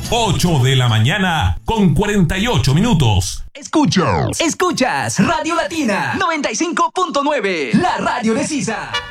8 de la mañana con 48 minutos. Escuchas Radio Latina 95.9, la radio de Sisa.